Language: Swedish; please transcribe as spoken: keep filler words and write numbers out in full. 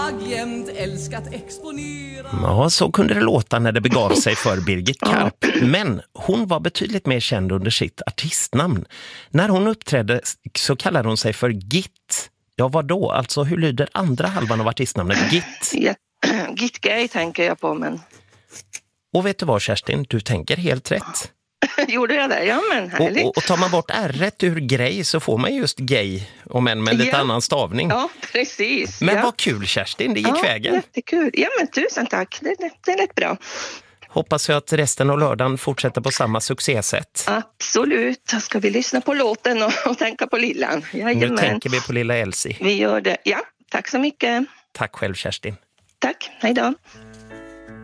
jag jämt älskat exponera. Ja, så kunde det låta när det begav sig för Birgit Karp. Men hon var betydligt mer känd under sitt artistnamn. När hon uppträdde så kallade hon sig för Git. Ja, vad då? Alltså, hur lyder andra halvan av artistnamnet? Git? Ja, Git Gay tänker jag på, men... Och vet du vad, Kerstin? Du tänker helt rätt. Gjorde jag det? Ja, men härligt. Och, och, och tar man bort R-rätt ur grej så får man just gay, om än med lite ja. annan stavning. Ja, precis. Men ja. vad kul, Kerstin, det gick ja, vägen. Jättekul. Ja, men tusen tack. Det, det, det är rätt bra. Hoppas jag att resten av lördagen fortsätter på samma succésätt. Absolut. Ska vi lyssna på låten och, och tänka på lillan? Jajamän. Nu tänker vi på lilla Elsie. Vi gör det. Ja, tack så mycket. Tack själv, Kerstin. Tack. Hej då.